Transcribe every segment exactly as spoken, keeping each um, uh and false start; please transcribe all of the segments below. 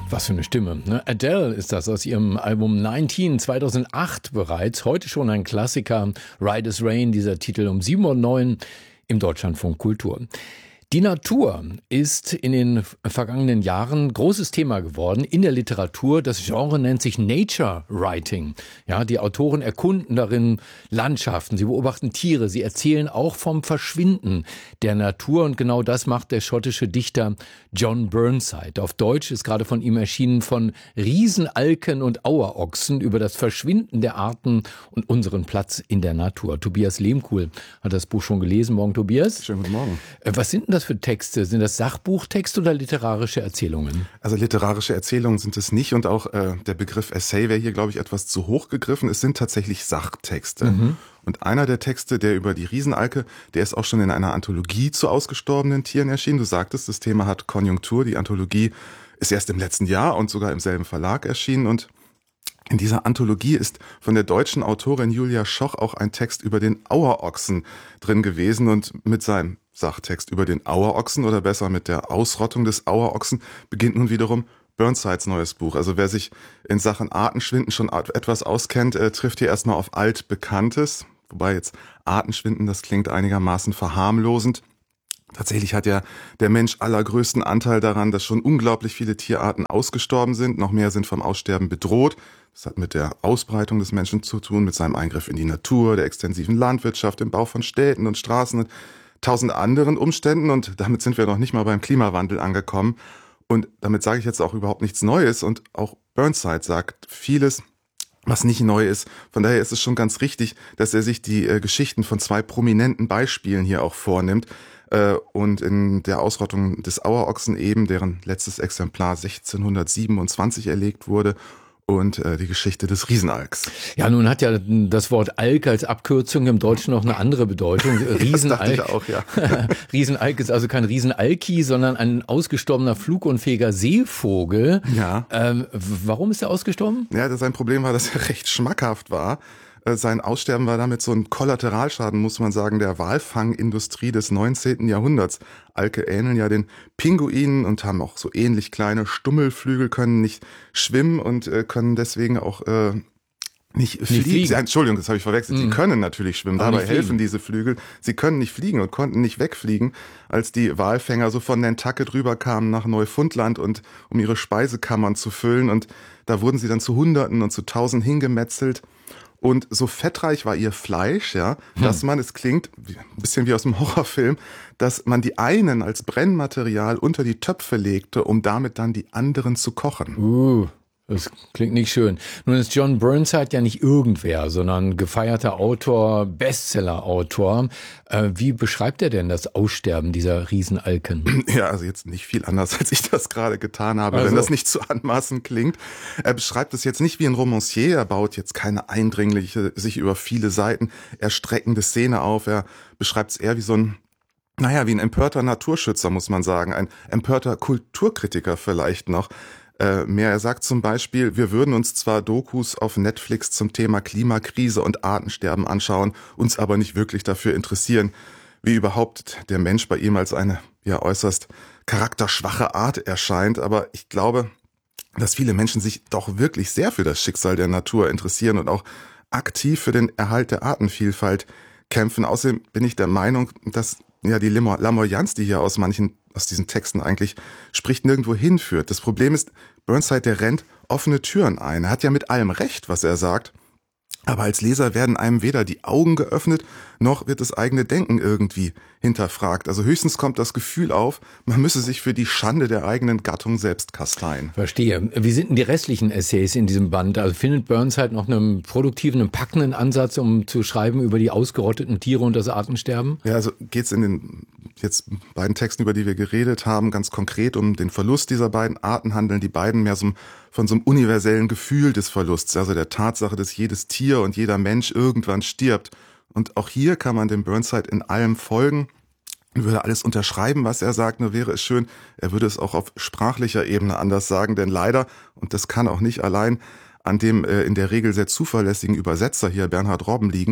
Was für eine Stimme, ne? Adele ist das aus ihrem Album neunzehn, zweitausendacht bereits. Heute schon ein Klassiker. Ride as Rain, dieser Titel um sieben Uhr neun im Deutschlandfunk Kultur. Die Natur ist in den vergangenen Jahren großes Thema geworden in der Literatur. Das Genre nennt sich Nature Writing. Ja, die Autoren erkunden darin Landschaften, sie beobachten Tiere, sie erzählen auch vom Verschwinden der Natur. Und genau das macht der schottische Dichter John Burnside. Auf Deutsch ist gerade von ihm erschienen von Riesenalken und Auerochsen über das Verschwinden der Arten und unseren Platz in der Natur. Tobias Lehmkuhl hat das Buch schon gelesen. Morgen, Tobias. Schönen guten Morgen. Was sind denn das für Texte? Sind das Sachbuchtexte oder literarische Erzählungen? Also literarische Erzählungen sind es nicht und auch äh, der Begriff Essay wäre hier, glaube ich, etwas zu hoch gegriffen. Es sind tatsächlich Sachtexte. Mhm. Und einer der Texte, der über die Riesenalke, der ist auch schon in einer Anthologie zu ausgestorbenen Tieren erschienen. Du sagtest, das Thema hat Konjunktur. Die Anthologie ist erst im letzten Jahr und sogar im selben Verlag erschienen. Und in dieser Anthologie ist von der deutschen Autorin Julia Schoch auch ein Text über den Auerochsen drin gewesen. Und mit seinem Sachtext über den Auerochsen oder besser mit der Ausrottung des Auerochsen beginnt nun wiederum Burnsides neues Buch. Also wer sich in Sachen Artenschwinden schon etwas auskennt, äh, trifft hier erstmal auf Altbekanntes. Wobei jetzt Artenschwinden, das klingt einigermaßen verharmlosend. Tatsächlich hat ja der Mensch allergrößten Anteil daran, dass schon unglaublich viele Tierarten ausgestorben sind. Noch mehr sind vom Aussterben bedroht. Das hat mit der Ausbreitung des Menschen zu tun, mit seinem Eingriff in die Natur, der extensiven Landwirtschaft, dem Bau von Städten und Straßen und tausend anderen Umständen. Und damit sind wir noch nicht mal beim Klimawandel angekommen. Und damit sage ich jetzt auch überhaupt nichts Neues. Und auch Burnside sagt vieles, was nicht neu ist. Von daher ist es schon ganz richtig, dass er sich die äh, Geschichten von zwei prominenten Beispielen hier auch vornimmt. Äh, und in der Ausrottung des Auerochsen eben, deren letztes Exemplar sechzehnhundertsiebenundzwanzig erlegt wurde, und äh, die Geschichte des Riesenalks. Ja, nun hat ja das Wort Alk als Abkürzung im Deutschen noch eine andere Bedeutung. Riesenalk. Das dachte ich auch, ja. Riesenalk ist also kein Riesenalki, sondern ein ausgestorbener flugunfähiger Seevogel. Ja. Ähm, warum ist er ausgestorben? Ja, sein Problem war, dass er recht schmackhaft war. Sein Aussterben war damit so ein Kollateralschaden, muss man sagen, der Walfangindustrie des neunzehnten Jahrhunderts. Alke ähneln ja den Pinguinen und haben auch so ähnlich kleine Stummelflügel, können nicht schwimmen und äh, können deswegen auch äh, nicht, nicht fliegen. fliegen. Sie, Entschuldigung, das habe ich verwechselt. Mm. Sie können natürlich schwimmen, aber dabei helfen diese Flügel. Sie können nicht fliegen und konnten nicht wegfliegen, als die Walfänger so von Nantucket rüberkamen nach Neufundland und um ihre Speisekammern zu füllen. Und da wurden sie dann zu Hunderten und zu Tausend hingemetzelt. Und so fettreich war ihr Fleisch, ja, hm. dass man, es klingt ein bisschen wie aus einem Horrorfilm, dass man die einen als Brennmaterial unter die Töpfe legte, um damit dann die anderen zu kochen. Uh. Das klingt nicht schön. Nun ist John Burnside ja nicht irgendwer, sondern gefeierter Autor, Bestseller-Autor. Äh, wie beschreibt er denn das Aussterben dieser Riesenalken? Ja, also jetzt nicht viel anders, als ich das gerade getan habe, also, wenn das nicht zu anmaßend klingt. Er beschreibt es jetzt nicht wie ein Romancier, er baut jetzt keine eindringliche, sich über viele Seiten erstreckende Szene auf. Er beschreibt es eher wie so ein Naja, wie ein empörter Naturschützer, muss man sagen. Ein empörter Kulturkritiker vielleicht noch. Äh, mehr, er sagt zum Beispiel, wir würden uns zwar Dokus auf Netflix zum Thema Klimakrise und Artensterben anschauen, uns aber nicht wirklich dafür interessieren, wie überhaupt der Mensch bei ihm als eine ja äußerst charakterschwache Art erscheint. Aber ich glaube, dass viele Menschen sich doch wirklich sehr für das Schicksal der Natur interessieren und auch aktiv für den Erhalt der Artenvielfalt kämpfen. Außerdem bin ich der Meinung, dass ja die Lamoyanz, die hier aus manchen aus diesen Texten eigentlich spricht, nirgendwo hinführt. Das Problem ist, Burnside, der rennt offene Türen ein. Er hat ja mit allem recht, was er sagt. Aber als Leser werden einem weder die Augen geöffnet, noch wird das eigene Denken irgendwie hinterfragt. Also höchstens kommt das Gefühl auf, man müsse sich für die Schande der eigenen Gattung selbst kasteien. Verstehe. Wie sind denn die restlichen Essays in diesem Band? Also findet Burnside noch einen produktiven, einen packenden Ansatz, um zu schreiben über die ausgerotteten Tiere und das Artensterben? Ja, also geht's in den jetzt beiden Texten, über die wir geredet haben, ganz konkret um den Verlust dieser beiden Arten, handeln die beiden mehr so von so einem universellen Gefühl des Verlusts, also der Tatsache, dass jedes Tier und jeder Mensch irgendwann stirbt. Und auch hier kann man dem Burnside in allem folgen, würde alles unterschreiben, was er sagt, nur wäre es schön, er würde es auch auf sprachlicher Ebene anders sagen, denn leider, und das kann auch nicht allein an dem äh, in der Regel sehr zuverlässigen Übersetzer hier, Bernhard Robben, liegen,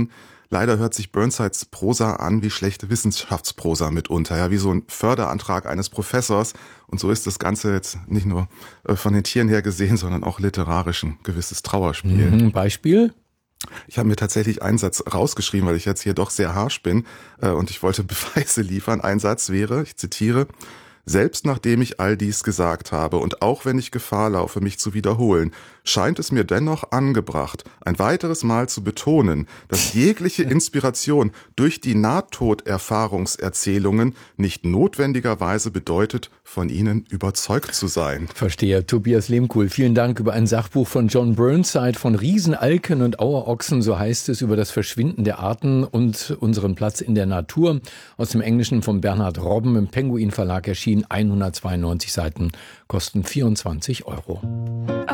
Leider hört sich Burnsides Prosa an wie schlechte Wissenschaftsprosa mitunter, ja, wie so ein Förderantrag eines Professors. Und so ist das Ganze jetzt nicht nur von den Tieren her gesehen, sondern auch literarisch ein gewisses Trauerspiel. Mhm, Beispiel? Ich habe mir tatsächlich einen Satz rausgeschrieben, weil ich jetzt hier doch sehr harsch bin und ich wollte Beweise liefern. Ein Satz wäre, ich zitiere: Selbst nachdem ich all dies gesagt habe und auch wenn ich Gefahr laufe, mich zu wiederholen, scheint es mir dennoch angebracht, ein weiteres Mal zu betonen, dass jegliche Inspiration durch die Nahtoderfahrungserzählungen nicht notwendigerweise bedeutet, von ihnen überzeugt zu sein. Verstehe. Tobias Lehmkuhl, vielen Dank über ein Sachbuch von John Burnside von Riesenalken und Auerochsen, so heißt es, über das Verschwinden der Arten und unseren Platz in der Natur. Aus dem Englischen von Bernhard Robben im Penguin Verlag erschienen, hundertzweiundneunzig Seiten, kosten vierundzwanzig Euro.